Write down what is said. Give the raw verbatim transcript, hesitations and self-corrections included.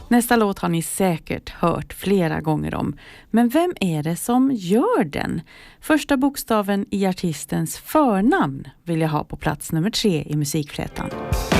Nästa låt har ni säkert hört flera gånger om. Men vem är det som gör den? Första bokstaven i artistens förnamn vill jag ha på plats nummer tre i musikflätan.